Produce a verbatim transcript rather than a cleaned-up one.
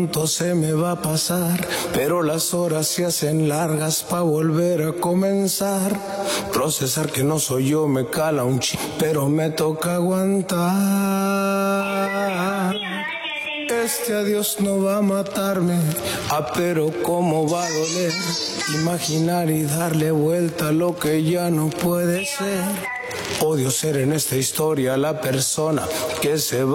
Se me va a pasar, pero las horas se hacen largas pa' volver a comenzar. Procesar que no soy yo me cala un ch... pero me toca aguantar. Este adiós no va a matarme, ah, pero cómo va a doler. Imaginar y darle vuelta a lo que ya no puede ser. Odio ser en esta historia la persona que se va.